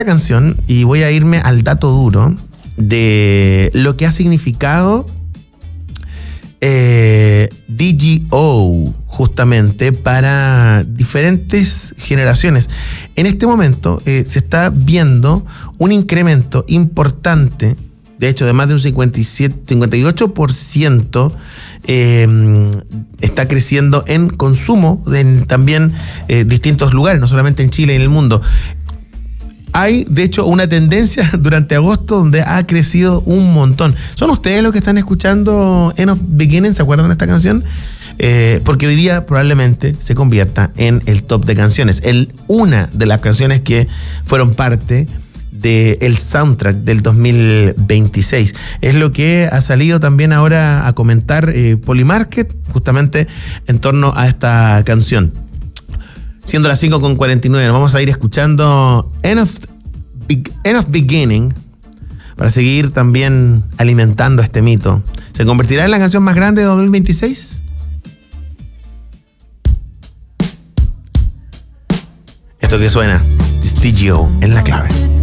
canción y voy a irme al dato duro de lo que ha significado DGO justamente para diferentes generaciones. En este momento se está viendo un incremento importante, de hecho de más de un 58% está creciendo en consumo en también distintos lugares, no solamente en Chile y en el mundo. Hay, de hecho, una tendencia durante agosto donde ha crecido un montón. ¿Son ustedes los que están escuchando End of Beginning? ¿Se acuerdan de esta canción? Porque hoy día probablemente se convierta en el top de canciones. Una de las canciones que fueron parte del soundtrack del 2026. Es lo que ha salido también ahora a comentar Polymarket, justamente en torno a esta canción. Siendo las 5:49, nos vamos a ir escuchando End of Beginning para seguir también alimentando este mito. ¿Se convertirá en la canción más grande de 2026? Esto que suena, DGO en La Clave.